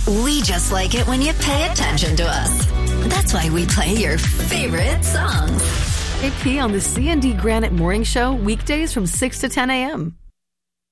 We just like it when you pay attention to us. That's why we play your favorite songs. AP on the C&D Granite Morning Show, weekdays from 6 to 10 a.m.